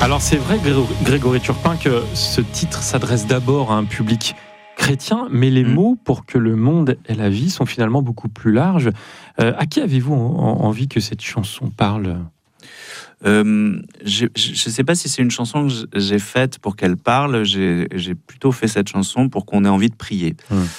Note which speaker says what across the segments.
Speaker 1: Alors c'est vrai, Grégory Turpin, que ce titre s'adresse d'abord à un public chrétien, mais les mots pour que le monde ait la vie sont finalement beaucoup plus larges. À qui avez-vous envie que cette chanson parle ?
Speaker 2: Je ne sais pas si c'est une chanson que j'ai faite pour qu'elle parle. J'ai plutôt fait cette chanson pour qu'on ait envie de prier.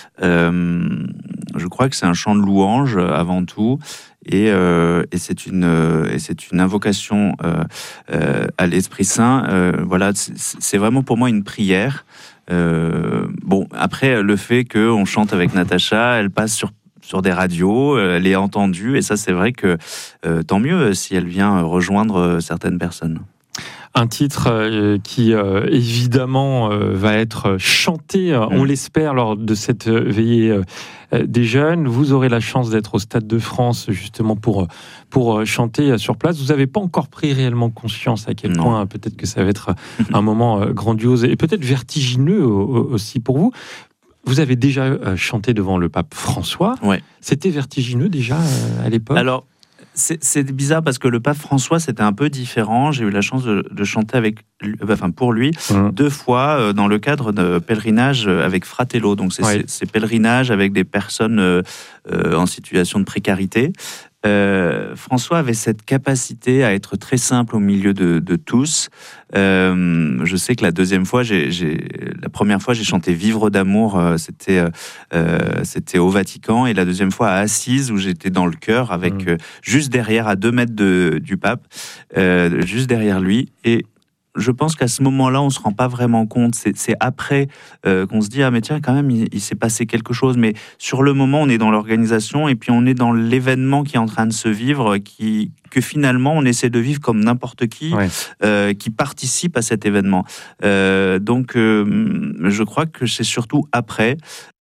Speaker 2: Je crois que c'est un chant de louange avant tout. Et c'est une invocation à l'Esprit Saint. Voilà, c'est vraiment pour moi une prière. Bon, après, le fait qu'on chante avec Natacha, elle passe sur des radios, elle est entendue, et ça, c'est vrai que tant mieux si elle vient rejoindre certaines personnes.
Speaker 1: Un titre qui, évidemment, va être chanté, on l'espère, lors de cette veillée des jeunes. Vous aurez la chance d'être au Stade de France, justement, pour chanter sur place. Vous n'avez pas encore pris réellement conscience à quel point peut-être que ça va être un moment grandiose et peut-être vertigineux aussi pour vous. Vous avez déjà chanté devant le pape François.
Speaker 2: Ouais.
Speaker 1: C'était vertigineux déjà à l'époque ?
Speaker 2: Alors, c'est bizarre parce que le pape François, c'était un peu différent. J'ai eu la chance de chanter pour lui 2 fois dans le cadre de pèlerinage avec Fratello. Donc, c'est pèlerinage avec des personnes en situation de précarité. François avait cette capacité à être très simple au milieu de tous. Je sais que la première fois j'ai chanté Vivre d'amour, c'était au Vatican, et la deuxième fois à Assise où j'étais dans le chœur avec juste derrière, à 2 mètres du pape, juste derrière lui. Et je pense qu'à ce moment-là, on ne se rend pas vraiment compte. C'est après qu'on se dit « Ah, mais tiens, quand même, il s'est passé quelque chose. » Mais sur le moment, on est dans l'organisation et puis on est dans l'événement qui est en train de se vivre, que finalement, on essaie de vivre comme n'importe qui participe à cet événement. Donc, je crois que c'est surtout après.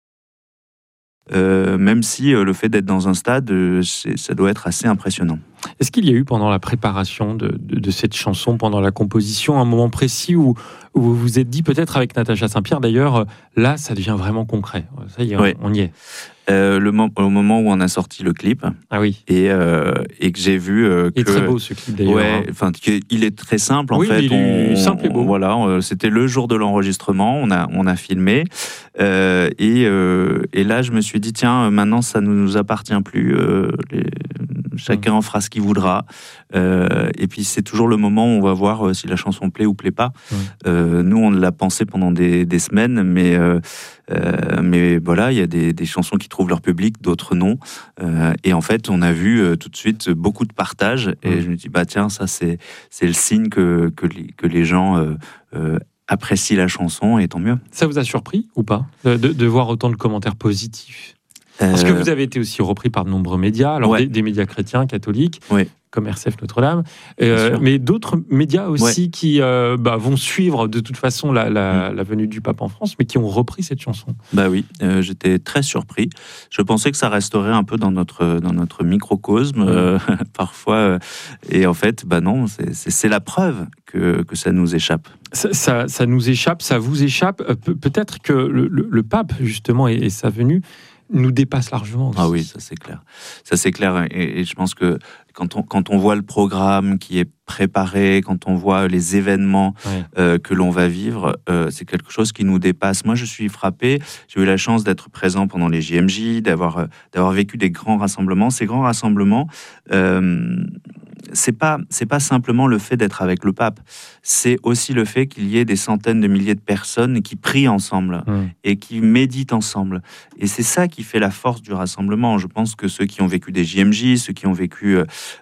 Speaker 2: Même si le fait d'être dans un stade, ça doit être assez impressionnant.
Speaker 1: Est-ce qu'il y a eu pendant la préparation de cette chanson, pendant la composition, un moment précis où vous vous êtes dit, peut-être avec Natacha Saint-Pierre d'ailleurs, là ça devient vraiment concret, ça y est, on y est.
Speaker 2: Au moment où on a sorti le clip, et que j'ai vu
Speaker 1: il est très beau ce clip d'ailleurs.
Speaker 2: Il est très simple en fait.
Speaker 1: Il est simple et beau.
Speaker 2: Voilà, c'était le jour de l'enregistrement, on a filmé, et là je me suis dit tiens, maintenant ça ne nous appartient plus. Chacun en fera ce qu'il voudra. Et puis c'est toujours le moment où on va voir si la chanson plaît ou plaît pas. Nous, on l'a pensé pendant des semaines, mais voilà, il y a des chansons qui trouvent leur public, d'autres non. Et en fait, on a vu tout de suite beaucoup de partages. Et je me dis, bah tiens, ça c'est le signe que les gens apprécient la chanson, et tant mieux.
Speaker 1: Ça vous a surpris ou pas de voir autant de commentaires positifs ? Parce que vous avez été aussi repris par de nombreux médias, alors des médias chrétiens, catholiques, comme RCF Notre-Dame, mais d'autres médias aussi qui vont suivre de toute façon la venue du pape en France, mais qui ont repris cette chanson.
Speaker 2: Bah oui, j'étais très surpris. Je pensais que ça resterait un peu dans notre microcosme, parfois, et en fait, non, c'est la preuve que ça nous échappe.
Speaker 1: Ça nous échappe, ça vous échappe. Peut-être que le pape, justement, et sa venue nous dépasse largement aussi.
Speaker 2: Ah oui, ça c'est clair. Ça c'est clair, et je pense que quand on voit le programme qui est préparé, quand on voit les événements que l'on va vivre, c'est quelque chose qui nous dépasse. Moi, je suis frappé. J'ai eu la chance d'être présent pendant les JMJ, d'avoir vécu des grands rassemblements. Ces grands rassemblements, c'est pas simplement le fait d'être avec le pape, c'est aussi le fait qu'il y ait des centaines de milliers de personnes qui prient ensemble et qui méditent ensemble. Et c'est ça qui fait la force du rassemblement. Je pense que ceux qui ont vécu des JMJ, ceux qui ont vécu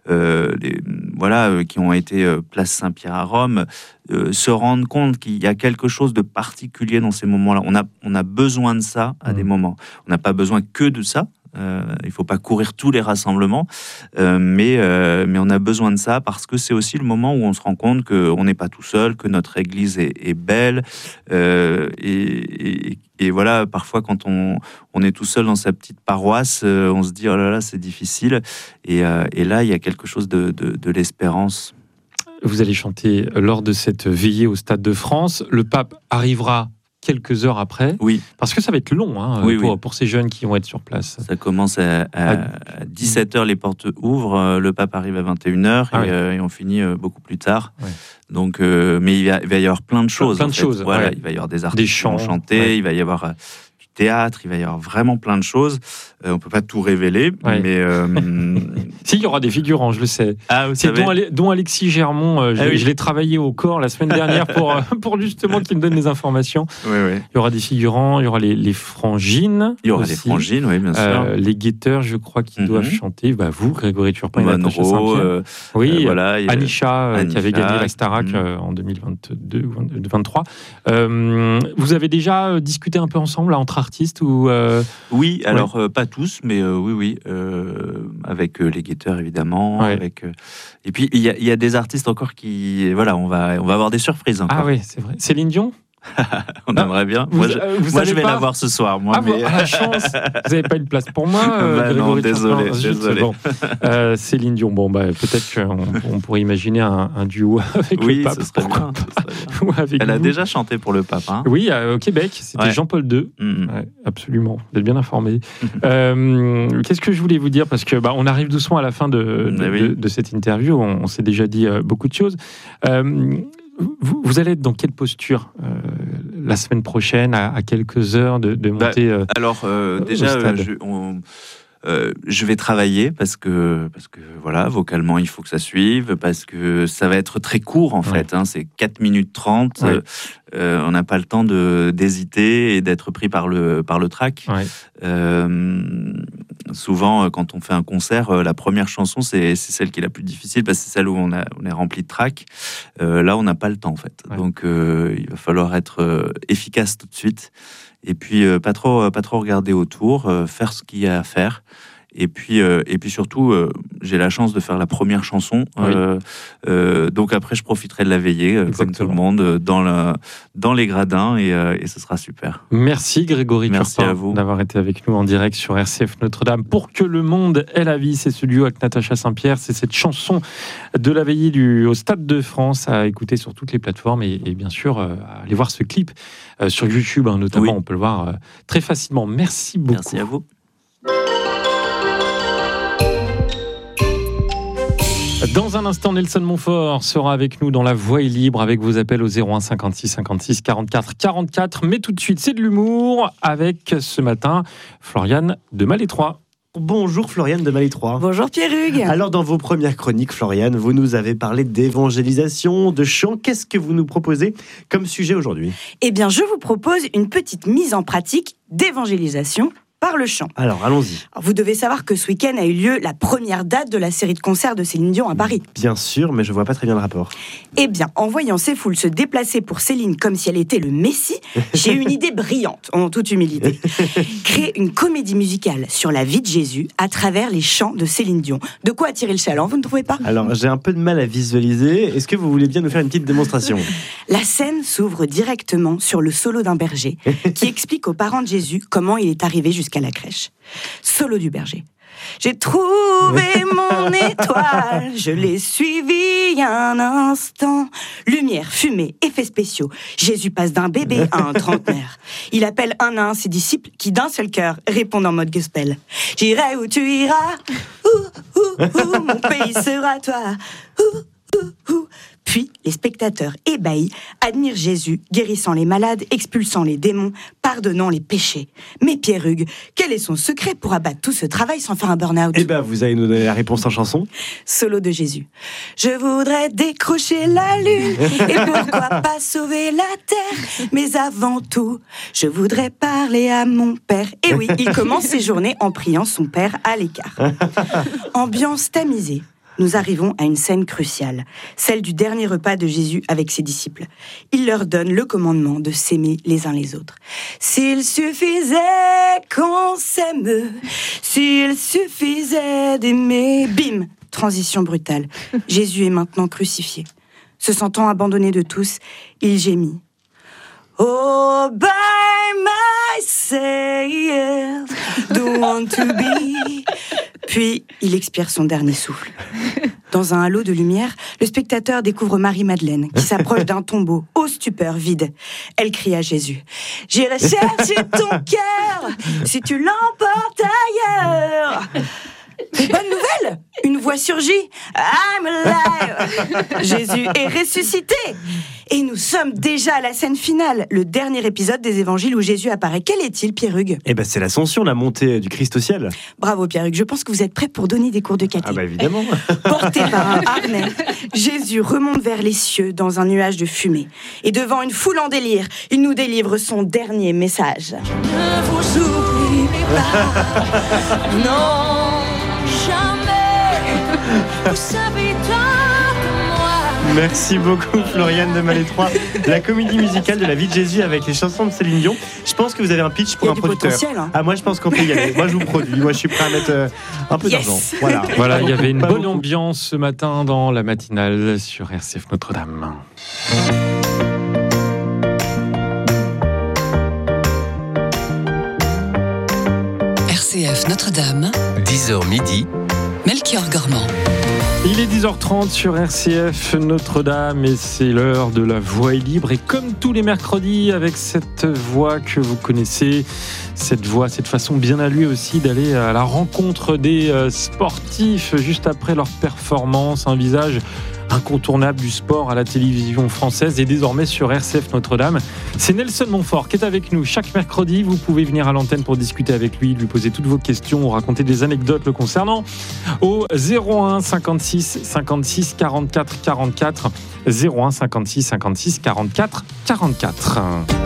Speaker 2: qui ont été place Saint-Pierre à Rome, se rendent compte qu'il y a quelque chose de particulier dans ces moments-là. On a besoin de ça à des moments. On n'a pas besoin que de ça. Il ne faut pas courir tous les rassemblements, mais on a besoin de ça parce que c'est aussi le moment où on se rend compte qu'on n'est pas tout seul, que notre église est belle, et voilà, parfois quand on est tout seul dans sa petite paroisse, on se dit oh là là, c'est difficile, et là il y a quelque chose de l'espérance.
Speaker 1: Vous allez chanter lors de cette veillée au Stade de France. Le pape arrivera quelques heures après.
Speaker 2: Oui.
Speaker 1: Parce que ça va être long pour ces jeunes qui vont être sur place.
Speaker 2: Ça commence à 17h, les portes ouvrent, le pape arrive à 21h et on finit beaucoup plus tard. Ouais. Donc, mais il va y avoir plein de choses.
Speaker 1: Plein de choses.
Speaker 2: Voilà, il va y avoir des artistes qui vont chanter, il va y avoir du théâtre, il va y avoir vraiment plein de choses. On ne peut pas tout révéler, mais...
Speaker 1: Si, il y aura des figurants, je le sais.
Speaker 2: C'est
Speaker 1: dont Alexis Germont, je l'ai travaillé au corps la semaine dernière pour justement qu'il me donne des informations.
Speaker 2: Oui.
Speaker 1: Il y aura des figurants, il y aura les frangines.
Speaker 2: Il y aura les frangines, oui, bien sûr.
Speaker 1: Les guetteurs, je crois, qui doivent chanter. Vous, Grégory Turpin,
Speaker 2: Natacha Saint-Pierre.
Speaker 1: Voilà, Anisha, qui avait gagné la Starac en 2022 ou 2023. Vous avez déjà discuté un peu ensemble, là, entre artistes ou
Speaker 2: Oui, alors pas tous, mais oui, avec les guetteurs évidemment. Et puis il y a des artistes encore qui, on va avoir des surprises encore.
Speaker 1: Ah oui, c'est vrai. Céline Dion.
Speaker 2: On aimerait bien. Moi, je vais la voir ce soir.
Speaker 1: La chance. Vous n'avez pas une place pour moi.
Speaker 2: Non, désolé.
Speaker 1: Bon. Céline Dion. Bon, peut-être qu'on pourrait imaginer un duo avec le pape.
Speaker 2: Ce serait bien. Elle a déjà chanté pour le pape.
Speaker 1: Oui, au Québec. C'était Jean-Paul II. Absolument. Vous êtes bien informé. Qu'est-ce que je voulais vous dire, parce que on arrive doucement à la fin de cette interview. On s'est déjà dit beaucoup de choses. Vous allez être dans quelle posture la semaine prochaine, à quelques heures de monter
Speaker 2: déjà, je vais travailler parce que vocalement, il faut que ça suive, parce que ça va être très court, en fait. C'est 4 minutes 30. On n'a pas le temps d'hésiter et d'être pris par le trac. Souvent, quand on fait un concert, la première chanson, c'est celle qui est la plus difficile, parce que c'est celle où on est rempli de trac. Là, on n'a pas le temps, en fait. Donc, il va falloir être efficace tout de suite. Et puis, pas trop regarder autour, faire ce qu'il y a à faire. Et puis surtout, j'ai la chance de faire la première chanson. Donc après, je profiterai de la veillée, comme tout le monde, dans les gradins, et ce sera super.
Speaker 1: Merci Grégory Turpin d'avoir été avec nous en direct sur RCF Notre-Dame. Pour que le monde ait la vie, c'est ce duo avec Natacha Saint-Pierre. C'est cette chanson de la veillée au Stade de France à écouter sur toutes les plateformes, et bien sûr, à aller voir ce clip sur YouTube, notamment. On peut le voir très facilement. Merci beaucoup.
Speaker 2: Merci à vous.
Speaker 1: Dans un instant, Nelson Montfort sera avec nous dans La Voix est libre, avec vos appels au 01 56 56 44 44. Mais tout de suite, c'est de l'humour avec ce matin Floriane de Malétroit.
Speaker 3: Bonjour Floriane de Malétroit.
Speaker 4: Bonjour Pierre-Hugues.
Speaker 3: Alors dans vos premières chroniques, Floriane, vous nous avez parlé d'évangélisation, de chant. Qu'est-ce que vous nous proposez comme sujet aujourd'hui ?
Speaker 4: Eh bien, je vous propose une petite mise en pratique d'évangélisation par le chant.
Speaker 3: Alors, allons-y.
Speaker 4: Vous devez savoir que ce week-end a eu lieu la première date de la série de concerts de Céline Dion à Paris.
Speaker 3: Bien sûr, mais je ne vois pas très bien le rapport.
Speaker 4: Eh bien, en voyant ces foules se déplacer pour Céline comme si elle était le Messie, j'ai eu une idée brillante, en toute humilité. Créer une comédie musicale sur la vie de Jésus à travers les chants de Céline Dion. De quoi attirer le chaland, vous ne trouvez pas ?
Speaker 3: Alors, j'ai un peu de mal à visualiser. Est-ce que vous voulez bien nous faire une petite démonstration ?
Speaker 4: La scène s'ouvre directement sur le solo d'un berger qui explique aux parents de Jésus comment il est arrivé jusqu'à la crèche. Solo du berger. J'ai trouvé mon étoile, je l'ai suivi un instant. Lumière, fumée, effets spéciaux. Jésus passe d'un bébé à un trentenaire. Il appelle un à un ses disciples qui, d'un seul cœur, répondent en mode gospel. J'irai où tu iras, mon pays sera toi. Puis, les spectateurs ébahis admirent Jésus, guérissant les malades, expulsant les démons, pardonnant les péchés. Mais Pierre-Hugues, quel est son secret pour abattre tout ce travail sans faire un burn-out ?
Speaker 3: Eh bien, vous allez nous donner la réponse en chanson.
Speaker 4: Solo de Jésus. Je voudrais décrocher la lune, et pourquoi pas sauver la terre ? Mais avant tout, je voudrais parler à mon père. Et oui, il commence ses journées en priant son père à l'écart. Ambiance tamisée. Nous arrivons à une scène cruciale, celle du dernier repas de Jésus avec ses disciples. Il leur donne le commandement de s'aimer les uns les autres. S'il suffisait qu'on s'aime, s'il suffisait d'aimer, bim, transition brutale. Jésus est maintenant crucifié. Se sentant abandonné de tous, il gémit. Oh, by myself, don't want to be. Puis, il expire son dernier souffle. Dans un halo de lumière, le spectateur découvre Marie-Madeleine qui s'approche d'un tombeau, aux stupeurs vide. Elle crie à Jésus « J'irai chercher ton cœur si tu l'emportes ailleurs !» Mais bonne nouvelle, une voix surgit. I'm alive. Jésus est ressuscité. Et nous sommes déjà à la scène finale, le dernier épisode des évangiles où Jésus apparaît. Quel est-il, Pierre-Hugues ?
Speaker 3: Eh ben, c'est l'ascension, la montée du Christ au ciel.
Speaker 4: Bravo, Pierre-Hugues. Je pense que vous êtes prêt pour donner des cours de caté.
Speaker 3: Ah bah évidemment.
Speaker 4: Porté par un harnais, Jésus remonte vers les cieux dans un nuage de fumée. Et devant une foule en délire, il nous délivre son dernier message. Ne vous oubliez pas. Non. Vous savez tant que moi.
Speaker 3: Merci beaucoup Floriane de Malétroit. La comédie musicale de la vie de Jésus avec les chansons de Céline Dion. Je pense que vous avez un pitch pour un producteur.
Speaker 4: Hein.
Speaker 3: Ah moi je pense qu'on peut y aller. Moi je vous produis. Moi je suis prêt à mettre un peu d'argent.
Speaker 1: Voilà, il y avait une bonne ambiance ce matin dans la matinale sur RCF Notre-Dame.
Speaker 5: RCF Notre-Dame,
Speaker 6: 10h midi,
Speaker 5: Melchior Gormand.
Speaker 1: Il est 10h30 sur RCF Notre-Dame et c'est l'heure de la voix est libre. Et comme tous les mercredis, avec cette voix que vous connaissez, cette voix, cette façon bien à lui aussi d'aller à la rencontre des sportifs juste après leur performance, un visage incontournable du sport à la télévision française et désormais sur RCF Notre-Dame. C'est Nelson Montfort qui est avec nous chaque mercredi. Vous pouvez venir à l'antenne pour discuter avec lui, lui poser toutes vos questions, raconter des anecdotes le concernant au 01 56 56 44 44 01 56 56 44 44.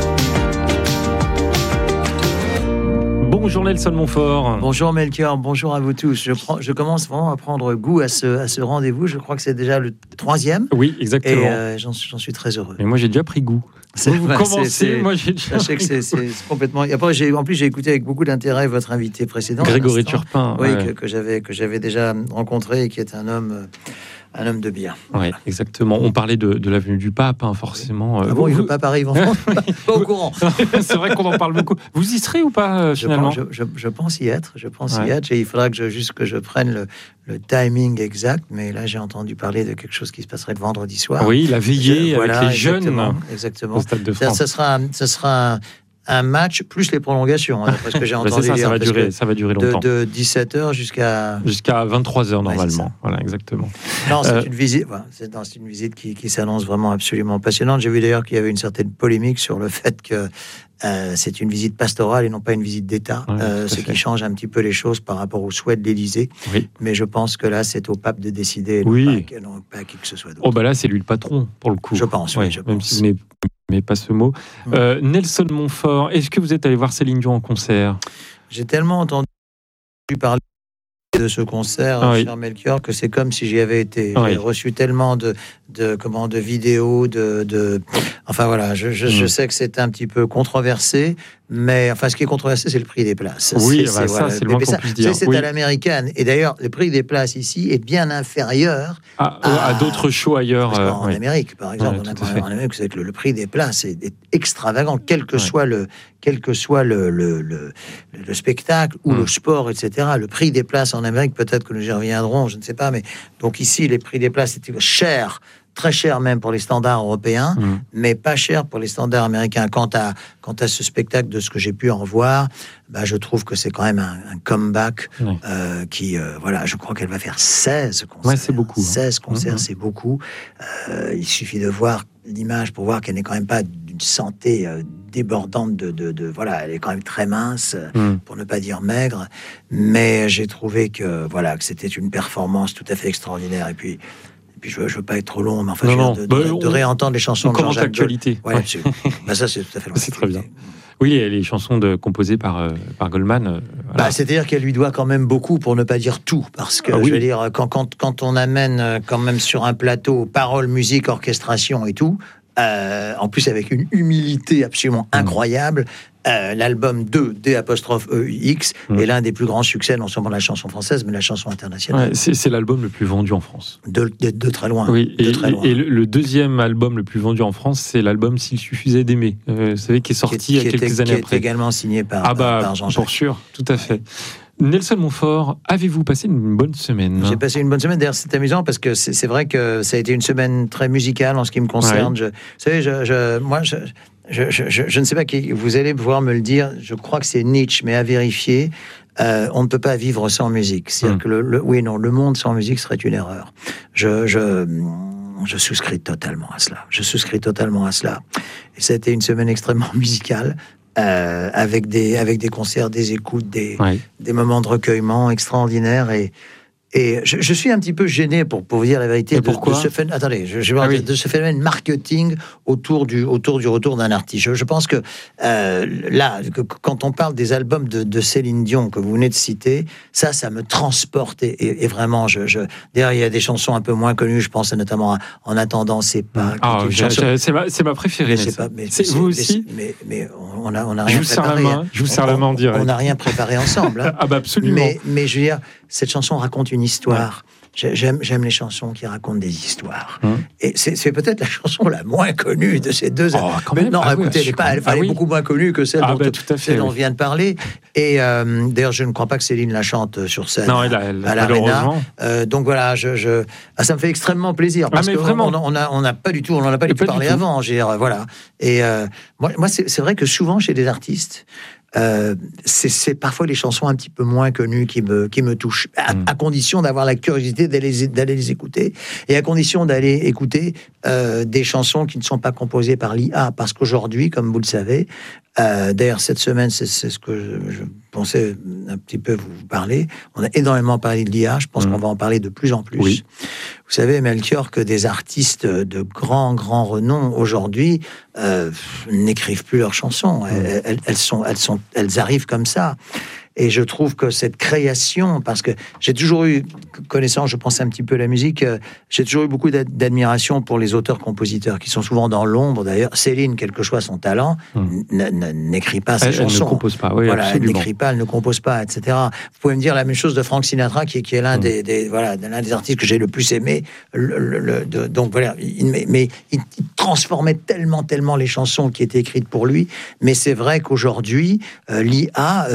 Speaker 1: Bonjour Nelson Montfort.
Speaker 7: Bonjour Melchior, bonjour à vous tous. Je commence vraiment à prendre goût à ce rendez-vous. Je crois que c'est déjà le 3e.
Speaker 1: Oui, exactement.
Speaker 7: Et j'en suis très heureux.
Speaker 1: Et moi j'ai déjà pris goût. Vous commencez, moi j'ai déjà
Speaker 7: sachez que c'est complètement... Et après, en plus j'ai écouté avec beaucoup d'intérêt votre invité précédent.
Speaker 1: Grégory Turpin.
Speaker 7: Oui, ouais. que j'avais déjà rencontré et qui est un homme de bien.
Speaker 1: Oui, exactement. On parlait de l'avenue du Pape, hein, forcément.
Speaker 7: Ah bon, le Pape arrive en France. Pas au courant.
Speaker 1: C'est vrai qu'on en parle beaucoup. Vous y serez ou pas, finalement ?
Speaker 7: Je pense y être. Et il faudra que je prenne le timing exact. Mais là, j'ai entendu parler de quelque chose qui se passerait le vendredi soir.
Speaker 1: Oui, la veillée avec les jeunes.
Speaker 7: Exactement.
Speaker 1: Au Stade de France.
Speaker 7: Ça sera un match plus les prolongations, parce que j'ai entendu dire.
Speaker 1: Ça va durer longtemps.
Speaker 7: De 17h jusqu'à
Speaker 1: 23h normalement. Voilà, exactement.
Speaker 7: Non, c'est une visite. Voilà, c'est une visite qui s'annonce vraiment absolument passionnante. J'ai vu d'ailleurs qu'il y avait une certaine polémique sur le fait que c'est une visite pastorale et non pas une visite d'État, ce qui change un petit peu les choses par rapport au souhait de l'Élysée. Oui. Mais je pense que là, c'est au pape de décider, non pas à qui que ce soit d'autre.
Speaker 1: Oh bah là, c'est lui le patron pour le coup.
Speaker 7: Je pense. Oui,
Speaker 1: même si vous n'aimez pas ce mot. Nelson Montfort, est-ce que vous êtes allé voir Céline Dion en concert ?
Speaker 7: J'ai tellement entendu parler de ce concert, cher Melchior, que c'est comme si j'y avais été. J'ai reçu tellement de vidéos, enfin voilà, je sais que c'est un petit peu controversé, mais enfin ce qui est controversé, c'est le prix des places.
Speaker 1: Oui, c'est le moins qu'on puisse dire.
Speaker 7: C'est à l'américaine. Et d'ailleurs, le prix des places ici est bien inférieur
Speaker 1: à d'autres shows ailleurs.
Speaker 7: En Amérique, par exemple, en Amérique, vous savez que le prix des places est extravagant, quel que soit le spectacle ou le sport, etc. Le prix des places en Amérique, peut-être que nous y reviendrons, je ne sais pas, mais donc ici, les prix des places étaient chers, très cher même pour les standards européens, mais pas cher pour les standards américains. Quant à ce spectacle, de ce que j'ai pu en voir, je trouve que c'est quand même un comeback qui, je crois qu'elle va faire 16 concerts.
Speaker 1: Ouais, c'est beaucoup.
Speaker 7: 16 concerts, c'est beaucoup. Il suffit de voir l'image pour voir qu'elle n'est quand même pas d'une santé débordante elle est quand même très mince, pour ne pas dire maigre, mais j'ai trouvé que c'était une performance tout à fait extraordinaire. Et puis je veux pas être trop long, mais enfin, de réentendre les chansons de Jean-Jacques
Speaker 1: l'actualité.
Speaker 7: Ouais, ça, c'est tout à fait
Speaker 1: c'est très bien. Oui, et les chansons composées par Goldman.
Speaker 7: C'est-à-dire qu'elle lui doit quand même beaucoup, pour ne pas dire tout, parce que je veux dire, quand on amène quand même sur un plateau paroles, musique, orchestration et tout, en plus avec une humilité absolument incroyable. L'album 2 D'*EUX est l'un des plus grands succès, non seulement de la chanson française, mais de la chanson internationale.
Speaker 1: Ouais, c'est l'album le plus vendu en France.
Speaker 7: De très loin.
Speaker 1: Oui, et le deuxième album le plus vendu en France, c'est l'album S'il suffisait d'aimer, vous savez, qui est sorti il y a quelques années après.
Speaker 7: Qui est également signé par Jean-Jacques.
Speaker 1: Pour sûr, tout à fait. Nelson Montfort, avez-vous passé une bonne semaine ?
Speaker 7: J'ai passé une bonne semaine. D'ailleurs, c'est amusant parce que c'est vrai que ça a été une semaine très musicale en ce qui me concerne.
Speaker 1: Ouais.
Speaker 7: Vous savez, je ne sais pas qui, vous allez pouvoir me le dire, je crois que c'est Nietzsche, mais à vérifier. On ne peut pas vivre sans musique. C'est-à-dire que le monde sans musique serait une erreur. Je souscris totalement à cela. Et ça a été une semaine extrêmement musicale. Avec des concerts, des écoutes, des moments de recueillement extraordinaires. Et je suis un petit peu gêné, pour vous dire la vérité, de ce phénomène. Attendez, de ce phénomène marketing autour du retour d'un artiste. Je pense que là, quand on parle des albums de Céline Dion que vous venez de citer, ça me transporte et vraiment, d'ailleurs, il y a des chansons un peu moins connues. Je pense notamment à En attendant, c'est pas.
Speaker 1: C'est ma préférée. C'est vous aussi.
Speaker 7: Mais on n'a rien préparé.
Speaker 1: Je vous serre la main en direct.
Speaker 7: On n'a rien préparé ensemble. Hein.
Speaker 1: Ah bah absolument.
Speaker 7: Mais je veux dire, cette chanson raconte une histoire. J'aime les chansons qui racontent des histoires. Et c'est peut-être la chanson la moins connue de ces deux. Écoutez, elle est beaucoup moins connue que celle dont on vient de parler. Et d'ailleurs, je ne crois pas que Céline la chante sur scène à l'Arena. Donc voilà, ça me fait extrêmement plaisir parce qu'on n'a pas du tout, parlé avant. Voilà. Et moi, c'est vrai que souvent chez des artistes. C'est parfois les chansons un petit peu moins connues qui me touchent, à condition d'avoir la curiosité d'aller les écouter, et à condition d'aller écouter des chansons qui ne sont pas composées par l'IA, parce qu'aujourd'hui, comme vous le savez, d'ailleurs cette semaine, c'est ce que je pensais un petit peu vous parler, on a énormément parlé de l'IA, je pense qu'on va en parler de plus en plus. Oui. Vous savez, Melchior, que des artistes de grand renom aujourd'hui n'écrivent plus leurs chansons. Elles arrivent comme ça. Et je trouve que cette création, parce que j'ai toujours eu, connaissant, je pense un petit peu à la musique, j'ai toujours eu beaucoup d'admiration pour les auteurs-compositeurs, qui sont souvent dans l'ombre. D'ailleurs, Céline, quel que soit son talent, n'écrit pas ses chansons. Elle ne compose pas, oui, voilà, absolument. Elle n'écrit pas, elle ne compose pas, etc. Vous pouvez me dire la même chose de Frank Sinatra, qui est l'un l'un des artistes que j'ai le plus aimé. Donc voilà, mais il transformait tellement les chansons qui étaient écrites pour lui. Mais c'est vrai qu'aujourd'hui, l'IA...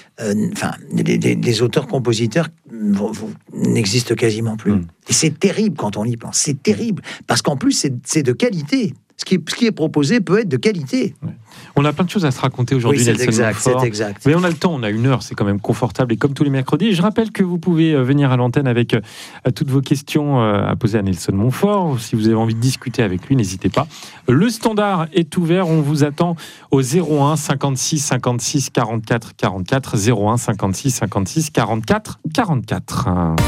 Speaker 7: les auteurs-compositeurs n'existent quasiment plus. Et c'est terrible quand on y pense. C'est terrible. Parce qu'en plus, c'est de qualité. Ce qui est proposé peut être de qualité. Ouais.
Speaker 1: On a plein de choses à se raconter aujourd'hui, Nelson Montfort.
Speaker 7: C'est exact.
Speaker 1: Mais on a le temps, on a 1 heure, c'est quand même confortable. Et comme tous les mercredis, je rappelle que vous pouvez venir à l'antenne avec toutes vos questions à poser à Nelson Montfort. Si vous avez envie de discuter avec lui, n'hésitez pas. Le standard est ouvert, on vous attend au 01 56 56 44 44, 01 56 56 44 44.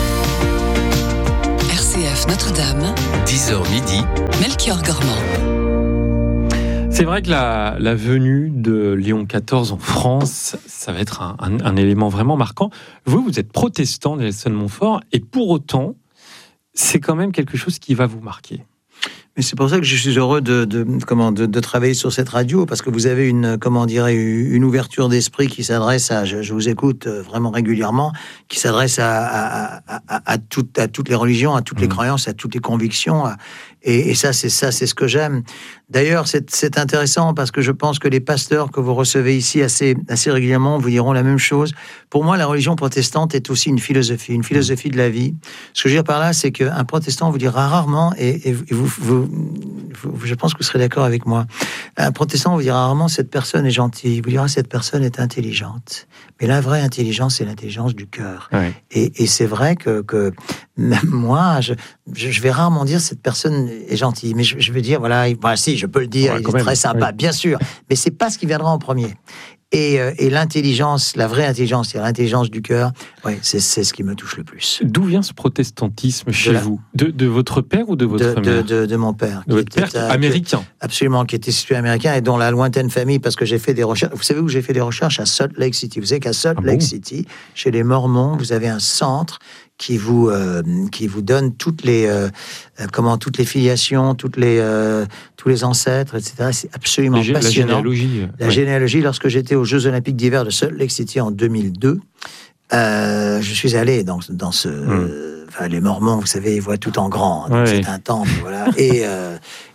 Speaker 5: RCF Notre-Dame,
Speaker 6: 10h midi,
Speaker 5: Melchior Gormand.
Speaker 1: C'est vrai que la venue de Léon XIV en France, ça va être un élément vraiment marquant. Vous êtes protestant, Nelson Montfort, et pour autant, c'est quand même quelque chose qui va vous marquer.
Speaker 7: Mais c'est pour ça que je suis heureux de travailler sur cette radio, parce que vous avez une ouverture d'esprit qui s'adresse à, je vous écoute vraiment régulièrement, qui s'adresse à toutes les religions, à toutes les croyances, à toutes les convictions, et ça c'est ce que j'aime. D'ailleurs, c'est intéressant parce que je pense que les pasteurs que vous recevez ici assez régulièrement vous diront la même chose. Pour moi, la religion protestante est aussi une philosophie de la vie. Ce que je veux dire par là, c'est qu'un protestant vous dira rarement, et je pense que vous serez d'accord avec moi, un protestant vous dira rarement cette personne est gentille, vous dira cette personne est intelligente. Mais la vraie intelligence, c'est l'intelligence du cœur. Ouais. Et c'est vrai que même moi, je vais rarement dire cette personne est gentille, mais je vais dire voilà, si, je peux le dire, il est très sympa, bien sûr, mais c'est pas ce qui viendra en premier. Et l'intelligence, la vraie intelligence, c'est l'intelligence du cœur, c'est ce qui me touche le plus.
Speaker 1: D'où vient ce protestantisme chez vous ? De votre père ou de votre mère ?
Speaker 7: De mon père.
Speaker 1: De votre père américain ?
Speaker 7: Absolument, qui était situé américain et dont la lointaine famille, parce que j'ai fait des recherches. Vous savez où j'ai fait des recherches ? À Salt Lake City. Vous savez qu'à Salt Lake City, chez les Mormons, vous avez un centre qui vous donne toutes les filiations, tous les ancêtres, etc. C'est absolument passionnant. La généalogie. Lorsque j'étais aux Jeux Olympiques d'hiver de Salt Lake City en 2002, je suis allé dans ce. Les Mormons, vous savez, ils voient tout en grand. Donc c'est un temple, voilà.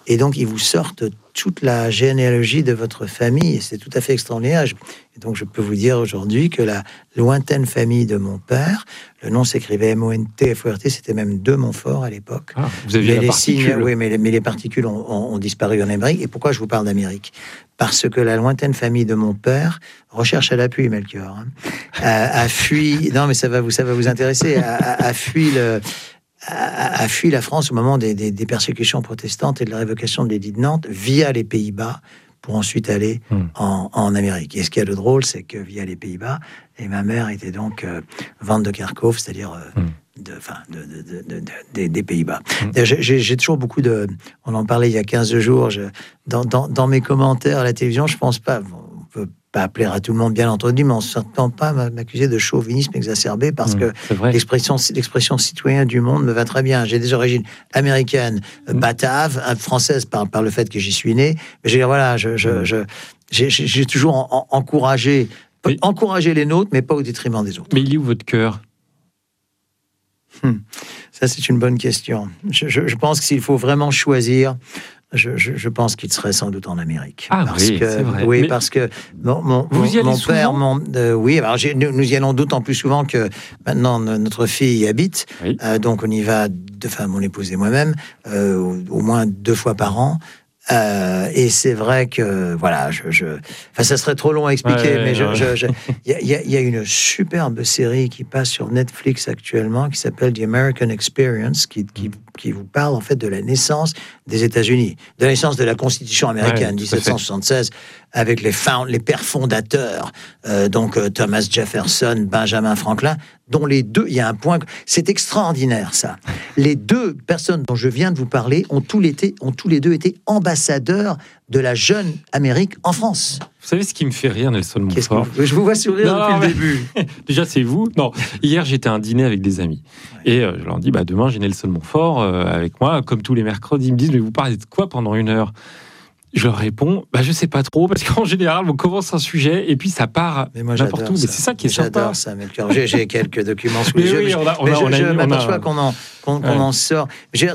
Speaker 7: Et donc, ils vous sortent toute la généalogie de votre famille. Et c'est tout à fait extraordinaire. Et donc, je peux vous dire aujourd'hui que la lointaine famille de mon père, le nom s'écrivait M-O-N-T-F-O-R-T, c'était même de Montfort à l'époque.
Speaker 1: Ah, vous aviez la particule.
Speaker 7: Oui, mais les particules ont disparu en Amérique. Et pourquoi je vous parle d'Amérique ? Parce que la lointaine famille de mon père, recherche à l'appui, Melchior, a fui... Non, mais ça va vous intéresser. A fui la France au moment des persécutions protestantes et de la révocation de l'édit de Nantes via les Pays-Bas pour ensuite aller en Amérique. Et ce qu'il y a de drôle, c'est que via les Pays-Bas, et ma mère était donc Van de Kerkhove, c'est-à-dire des Pays-Bas. J'ai toujours beaucoup de... On en parlait il y a 15 jours. Dans mes commentaires à la télévision, je pense pas... On peut pas plaire à tout le monde, bien entendu, mais on ne s'entend pas m'accuser de chauvinisme exacerbé parce que l'expression citoyen du monde me va très bien. J'ai des origines américaines, bataves, françaises par le fait que j'y suis né. Mais j'ai toujours encouragé les nôtres, mais pas au détriment des autres.
Speaker 1: Mais il est où votre cœur ?
Speaker 7: Ça, c'est une bonne question. Je pense que s'il faut vraiment choisir... Je pense qu'il serait sans doute en Amérique.
Speaker 1: Ah
Speaker 7: parce
Speaker 1: oui,
Speaker 7: que,
Speaker 1: c'est vrai.
Speaker 7: Oui,
Speaker 1: mais
Speaker 7: parce que mon
Speaker 1: père...
Speaker 7: oui, alors nous y allons d'autant plus souvent que maintenant notre fille y habite. Oui. Donc on y va, mon épouse et moi-même, au moins 2 fois par an. Et c'est vrai que, voilà, ça serait trop long à expliquer, mais il y a une superbe série qui passe sur Netflix actuellement, qui s'appelle The American Experience, qui vous parle, en fait, de la naissance des États-Unis, de la naissance de la Constitution américaine, 1776, avec les pères fondateurs, donc Thomas Jefferson, Benjamin Franklin, dont les deux, il y a un point, c'est extraordinaire ça. Les 2 personnes dont je viens de vous parler ont tous les deux été ambassadeurs de la jeune Amérique en France.
Speaker 1: Vous savez ce qui me fait rire, Nelson Montfort ?
Speaker 7: Je vous vois sourire depuis le début.
Speaker 1: Déjà, c'est vous. Non, hier, j'étais à un dîner avec des amis. Ouais. Et je leur dis, demain, j'ai Nelson Montfort avec moi, comme tous les mercredis. Ils me disent, mais vous parlez de quoi pendant 1 heure ? Je leur réponds, je sais pas trop, parce qu'en général, on commence un sujet et puis ça part n'importe où. Mais c'est ça qui est sympa.
Speaker 7: J'adore ça, Melchior. J'ai quelques documents sous les yeux. Oui, je m'aperçois qu'on en sort.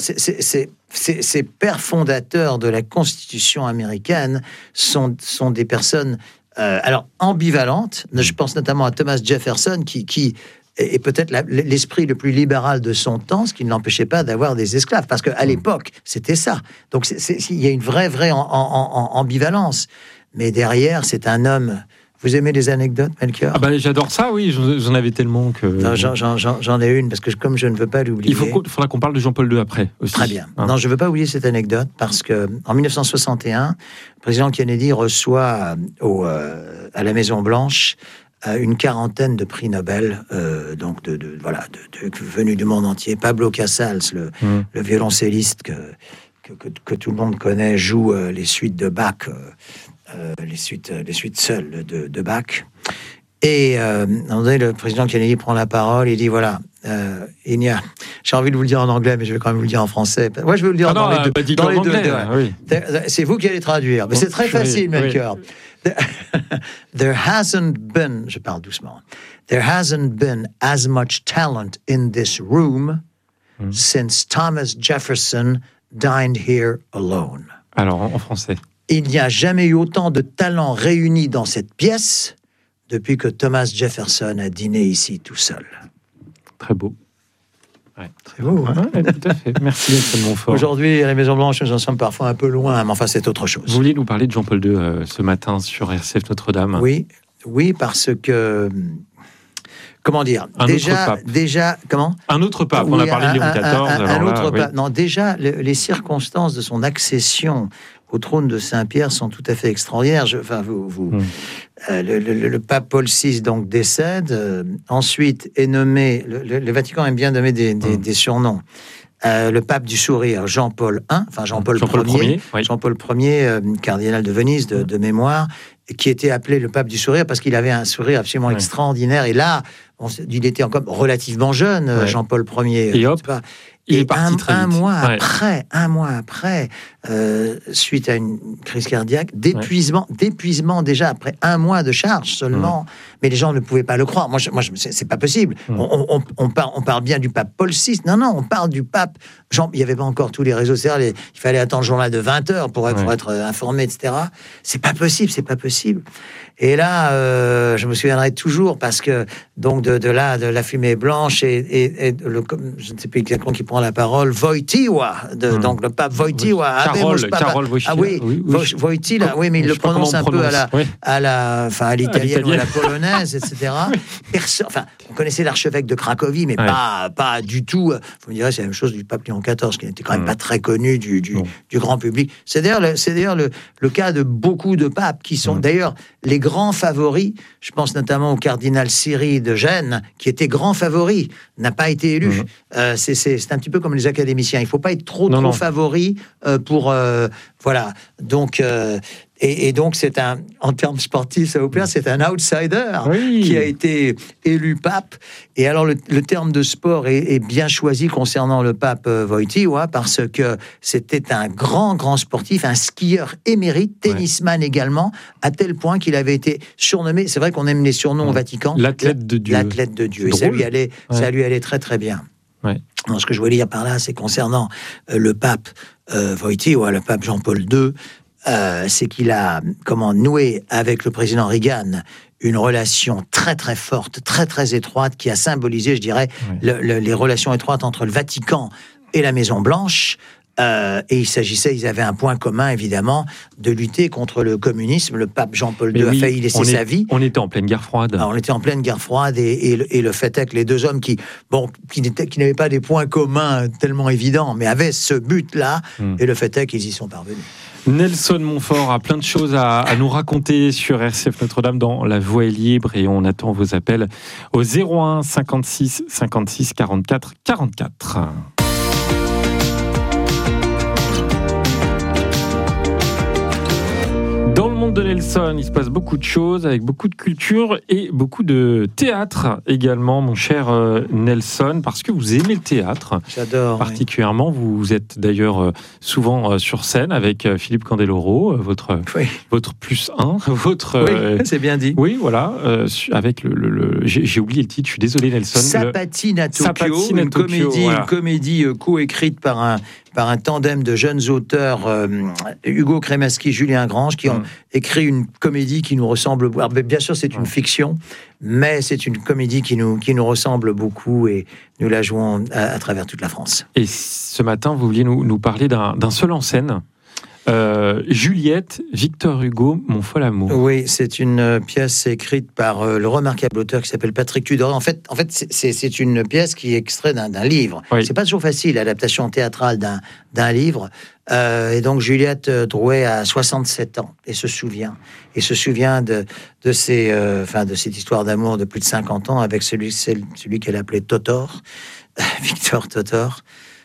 Speaker 7: Ces pères fondateurs de la Constitution américaine sont des personnes ambivalentes. Je pense notamment à Thomas Jefferson qui est peut-être l'esprit le plus libéral de son temps, ce qui ne l'empêchait pas d'avoir des esclaves. Parce qu'à l'époque, c'était ça. Donc, il y a une vraie ambivalence. Mais derrière, c'est un homme... Vous aimez les anecdotes, Melchior ?
Speaker 1: J'adore ça, oui. J'en avais tellement que...
Speaker 7: Non, j'en ai une, parce que comme je ne veux pas l'oublier...
Speaker 1: Il faudra qu'on parle de Jean-Paul II après, aussi.
Speaker 7: Très bien. Non, je ne veux pas oublier cette anecdote, parce qu'en 1961, le président Kennedy reçoit à la Maison-Blanche une quarantaine de prix Nobel, donc venus du monde entier. Pablo Casals, le violoncelliste que tout le monde connaît, joue les suites de Bach, les suites seules de Bach. Et à un moment donné, le président Kennedy prend la parole et dit voilà, j'ai envie de vous le dire en anglais, mais je vais quand même vous le dire en français. Moi, je vais vous le dire dans les deux. Oui. C'est vous qui allez traduire. Mais c'est très facile, Melchior. There hasn't been, je parle doucement, there hasn't been as much talent in this room since Thomas Jefferson dined here alone.
Speaker 1: Alors, en français.
Speaker 7: Il n'y a jamais eu autant de talent réunis dans cette pièce depuis que Thomas Jefferson a dîné ici tout seul.
Speaker 1: Très beau.
Speaker 7: Ouais. Très beau, hein ?
Speaker 1: Ouais, tout à fait. Merci, Nelson Montfort.
Speaker 7: Aujourd'hui, à la Maison-Blanche, nous en sommes parfois un peu loin, mais enfin, c'est autre chose.
Speaker 1: Vous vouliez nous parler de Jean-Paul II ce matin sur RCF Notre-Dame ?
Speaker 7: Oui, parce que... Comment dire ? Déjà, comment ?
Speaker 1: Un autre pape. On a parlé de Léon XIV.
Speaker 7: Un autre pape. Oui. Non, déjà, les circonstances de son accession au trône de Saint-Pierre sont tout à fait extraordinaires. Le pape Paul VI donc décède. Ensuite est nommé. Le Vatican aime bien nommer des surnoms. Le pape du sourire, Jean-Paul I, enfin Jean-Paul Ier, Jean-Paul Ier, cardinal de Venise de mémoire, qui était appelé le pape du sourire parce qu'il avait un sourire absolument extraordinaire. Et là, il était encore relativement jeune, Jean-Paul Ier.
Speaker 1: Et hop, il est parti très vite.
Speaker 7: Un mois après, suite à une crise cardiaque, d'épuisement déjà après un mois de charge seulement. Mais les gens ne pouvaient pas le croire. Moi, c'est pas possible. On parle bien du pape Paul VI. Non, on parle du pape Jean. Il n'y avait pas encore tous les réseaux sociaux. Il fallait attendre le journal de 20h pour être informé, etc. C'est pas possible. Et là, je me souviendrai toujours parce que donc de la fumée blanche et je ne sais plus exactement qui prend la parole, Wojtyła, donc le pape Wojtyła,
Speaker 1: Karol Wojtyła.
Speaker 7: Wojtyła, mais il le prononce un peu à l'italienne ou à la polonaise, etc. On connaissait l'archevêque de Cracovie, mais pas du tout. Vous me direz, c'est la même chose du pape Léon XIV, qui n'était quand même pas très connu du grand public. C'est d'ailleurs le cas de beaucoup de papes qui sont d'ailleurs les grands favoris. Je pense notamment au cardinal Siri de Gênes, qui était grand favori, n'a pas été élu. C'est un petit peu comme les académiciens. Il ne faut pas être trop favori pour... voilà. Donc... Et donc, en termes sportifs, ça vous plaît, c'est un outsider qui a été élu pape. Et alors, le terme de sport est bien choisi concernant le pape Wojtyła, parce que c'était un grand sportif, un skieur émérite, tennisman également, à tel point qu'il avait été surnommé, c'est vrai qu'on aime les surnoms au Vatican,
Speaker 1: l'athlète de Dieu.
Speaker 7: L'athlète de Dieu. Et ça lui allait très très bien. Alors, ce que je voulais dire par là, c'est concernant le pape Wojtyła, le pape Jean-Paul II, c'est qu'il a noué avec le président Reagan une relation très très forte, très très étroite, qui a symbolisé, je dirais, les relations étroites entre le Vatican et la Maison Blanche. Et ils avaient un point commun, évidemment, de lutter contre le communisme. Le pape Jean-Paul II a failli laisser sa vie.
Speaker 1: On était en pleine guerre froide.
Speaker 7: Alors, on était en pleine guerre froide, et le fait est que les deux hommes qui n'avaient pas des points communs tellement évidents, mais avaient ce but-là, et le fait est qu'ils y sont parvenus.
Speaker 1: Nelson Montfort a plein de choses à nous raconter sur RCF Notre-Dame dans La Voix est libre, et on attend vos appels au 01 56 56 44 44. Dans le monde de Nelson, il se passe beaucoup de choses, avec beaucoup de culture et beaucoup de théâtre également, mon cher Nelson, parce que vous aimez le théâtre.
Speaker 7: J'adore.
Speaker 1: Particulièrement, vous êtes d'ailleurs souvent sur scène avec Philippe Candeloro, votre +1,
Speaker 7: oui, c'est bien dit.
Speaker 1: Oui, voilà, avec j'ai oublié le titre, je suis désolé Nelson.
Speaker 7: Sapatina Tokyo, une comédie co-écrite par un tandem de jeunes auteurs, Hugo Kremaski, Julien Grange, qui ont écrit une comédie qui nous ressemble. Alors, bien sûr, c'est une fiction, mais c'est une comédie qui nous ressemble beaucoup, et nous la jouons à travers toute la France.
Speaker 1: Et ce matin, vous vouliez nous parler d'un seul en scène. Juliette, Victor Hugo, Mon fol amour.
Speaker 7: Oui, c'est une pièce écrite par le remarquable auteur qui s'appelle Patrick Tudoret. En fait, c'est une pièce qui est extraite d'un livre. Oui. C'est pas toujours facile, l'adaptation théâtrale d'un livre. Et donc Juliette Drouet a 67 ans et se souvient de cette histoire d'amour de plus de 50 ans avec celui qu'elle appelait Totor, Victor Totor.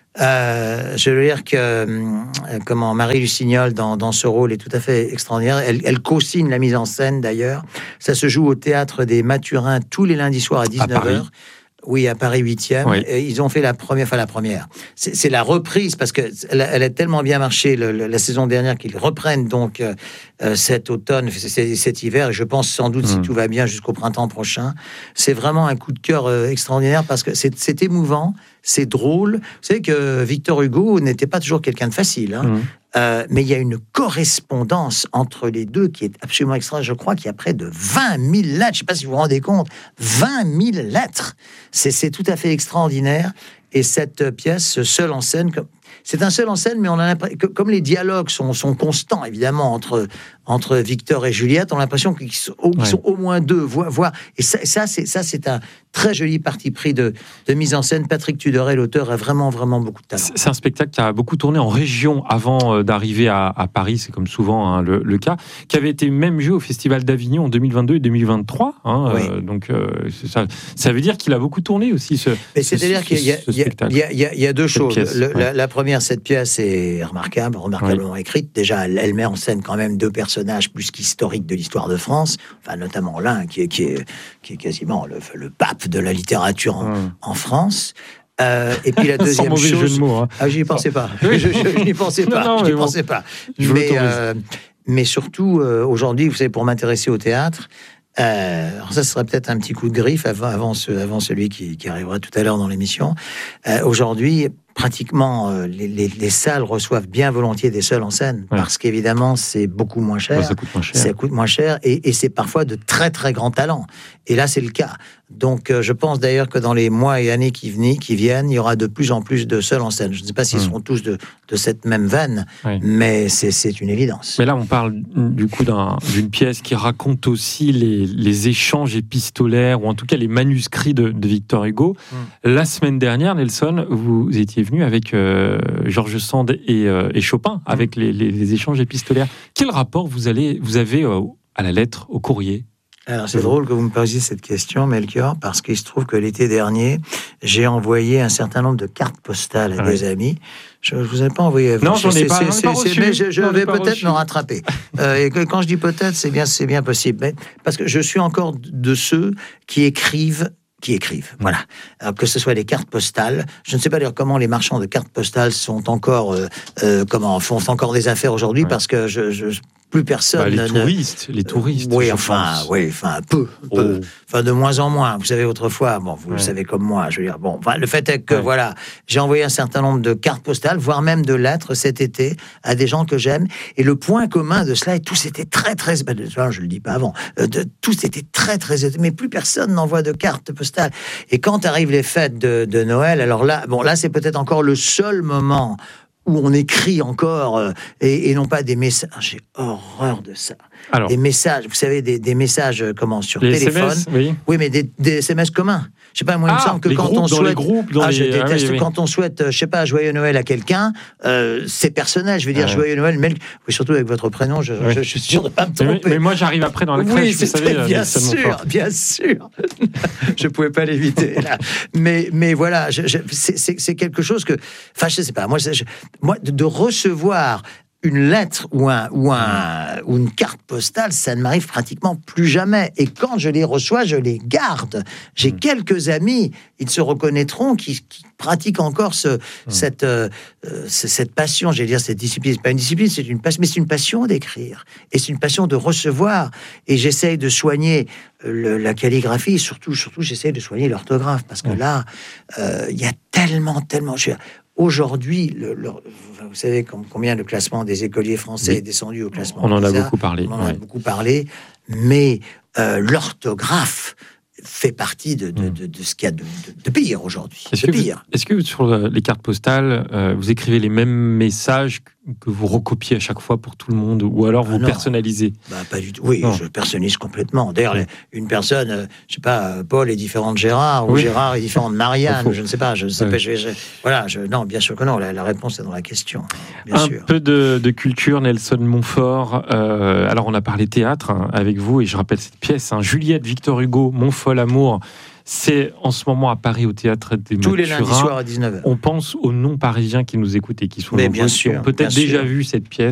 Speaker 7: Je veux dire que Marie Lucignol dans ce rôle est tout à fait extraordinaire. Elle co-signe la mise en scène d'ailleurs. Ça se joue au Théâtre des Mathurins tous les lundis soirs à 19h. Oui, à Paris 8e. Oui. Et ils ont fait la première. C'est la reprise, parce qu'elle a tellement bien marché la saison dernière qu'ils reprennent donc cet automne, cet hiver, et je pense sans doute, si tout va bien, jusqu'au printemps prochain. C'est vraiment un coup de cœur extraordinaire, parce que c'est émouvant, c'est drôle. Vous savez que Victor Hugo n'était pas toujours quelqu'un de facile, hein. Mais il y a une correspondance entre les deux qui est absolument extraordinaire. Je crois qu'il y a près de 20 000 lettres. Je ne sais pas si vous vous rendez compte. 20 000 lettres. C'est tout à fait extraordinaire. Et cette pièce, seule en scène, c'est un seul en scène, mais on a l'impression que, comme les dialogues sont constants, évidemment, entre Victor et Juliette, on a l'impression qu'ils sont au moins deux, voire. Et ça, c'est un très joli parti pris de mise en scène. Patrick Tudoret, l'auteur, a vraiment beaucoup de talent. C'est
Speaker 1: un spectacle qui a beaucoup tourné en région avant d'arriver à Paris, c'est comme souvent le cas, qui avait été même joué au Festival d'Avignon en 2022 et 2023. Donc, ça veut dire qu'il a beaucoup tourné aussi,
Speaker 7: c'est-à-dire qu'il y a deux choses. La première, cette pièce est remarquablement écrite. Déjà, elle met en scène quand même 2 personnages plus qu'historiques de l'histoire de France, enfin, notamment l'un qui est quasiment le pape de la littérature en France. Et puis la deuxième chose...
Speaker 1: Jeu de mots, hein.
Speaker 7: Ah, j'y pensais pas. Je n'y pensais pas. Mais surtout, aujourd'hui, vous savez, pour m'intéresser au théâtre, alors ça serait peut-être un petit coup de griffe avant celui qui arrivera tout à l'heure dans l'émission. Aujourd'hui, pratiquement, les salles reçoivent bien volontiers des seuls en scène, parce qu'évidemment, c'est beaucoup moins cher.
Speaker 1: Ça coûte moins cher.
Speaker 7: Ça coûte moins cher, et c'est parfois de très, très grands talents. Et là, c'est le cas. Donc, je pense d'ailleurs que dans les mois et années qui viennent, il y aura de plus en plus de seuls en scène. Je ne sais pas s'ils seront tous de cette même veine, mais c'est une évidence.
Speaker 1: Mais là, on parle du coup d'une pièce qui raconte aussi les échanges épistolaires, ou en tout cas les manuscrits de Victor Hugo. La semaine dernière, Nelson, vous étiez venu avec George Sand et Chopin, avec les échanges épistolaires. Quel rapport vous avez à la lettre, au courrier ?
Speaker 7: Alors, c'est drôle que vous me posiez cette question, Melchior, parce qu'il se trouve que l'été dernier, j'ai envoyé un certain nombre de cartes postales à des amis. Je ne vous ai pas envoyé.
Speaker 1: Non, j'en ai pas reçu.
Speaker 7: Mais je vais peut-être me rattraper. Et quand je dis peut-être, c'est bien possible. Mais, parce que je suis encore de ceux qui écrivent. Voilà. Alors, que ce soit les cartes postales, je ne sais pas d'ailleurs comment les marchands de cartes postales sont encore, font encore des affaires aujourd'hui, parce que plus personne.
Speaker 1: Les touristes.
Speaker 7: Oui, peu. Enfin, de moins en moins. Vous savez, autrefois, vous le savez comme moi, je veux dire, le fait est que, j'ai envoyé un certain nombre de cartes postales, voire même de lettres cet été, à des gens que j'aime. Et le point commun de cela, et tous étaient très, très, je le dis pas avant, tous étaient très, très, mais plus personne n'envoie de cartes postales. Et quand arrivent les fêtes de Noël, alors là, c'est peut-être encore le seul moment où on écrit encore, et non pas des messages. J'ai horreur de ça. Alors, des messages, vous savez, des messages sur téléphone.
Speaker 1: SMS,
Speaker 7: oui, mais des SMS communs. Je sais pas, moi, il me semble que quand on souhaite... je déteste quand on souhaite, je sais pas, joyeux Noël à quelqu'un, c'est personnel. Je veux dire, joyeux Noël, mais surtout avec votre prénom, je suis sûr de ne pas me tromper.
Speaker 1: Mais moi, j'arrive après dans la crèche, vous savez.
Speaker 7: Bien sûr. Je pouvais pas l'éviter, là. Mais voilà, c'est quelque chose que... Enfin, je sais pas, moi, de recevoir une lettre ou une carte postale, ça ne m'arrive pratiquement plus jamais. Et quand je les reçois, je les garde. J'ai quelques amis, ils se reconnaîtront, qui pratiquent encore cette passion, j'allais dire cette discipline. C'est pas une discipline, c'est une passion, mais c'est une passion d'écrire. Et c'est une passion de recevoir. Et j'essaye de soigner la calligraphie, et surtout j'essaye de soigner l'orthographe, parce que là, il y a tellement... Aujourd'hui, vous savez combien le classement des écoliers français est descendu au classement.
Speaker 1: On en a beaucoup parlé.
Speaker 7: Beaucoup parlé, mais l'orthographe fait partie de ce qu'il y a de pire aujourd'hui.
Speaker 1: Est-ce que sur les cartes postales, vous écrivez les mêmes messages que vous recopiez à chaque fois pour tout le monde, ou alors vous personnalisez?
Speaker 7: Pas du tout. Oui, je personnalise complètement. D'ailleurs, une personne, je sais pas, Paul est différent de Gérard, ou Gérard est différent de Marianne, je ne sais pas. Non, bien sûr que non. La réponse est dans la question. Bien sûr.
Speaker 1: Peu de culture, Nelson Montfort. Alors, on a parlé théâtre avec vous, et je rappelle cette pièce, Juliette, Victor Hugo, Mon fol amour. C'est en ce moment à Paris, au Théâtre des Mathurins.
Speaker 7: Tous les lundis soirs à 19h.
Speaker 1: On pense aux non-parisiens qui nous écoutent et qui sont
Speaker 7: nombreux,
Speaker 1: qui ont peut-être déjà vu cette pièce.